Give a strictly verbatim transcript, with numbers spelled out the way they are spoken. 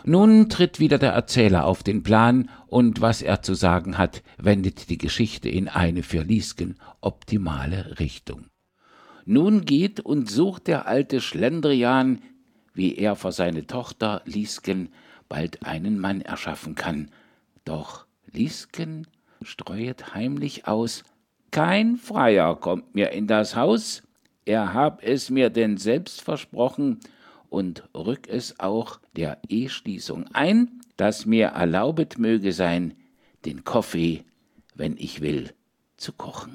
Nun tritt wieder der Erzähler auf den Plan, und was er zu sagen hat, wendet die Geschichte in eine für Liesken optimale Richtung. Nun geht und sucht der alte Schlendrian, wie er für seine Tochter Liesken bald einen Mann erschaffen kann. Doch Liesken streuet heimlich aus: »Kein Freier kommt mir in das Haus, er hab es mir denn selbst versprochen, und rück es auch der Eheschließung ein, dass mir erlaubet möge sein, den Kaffee, wenn ich will, zu kochen.«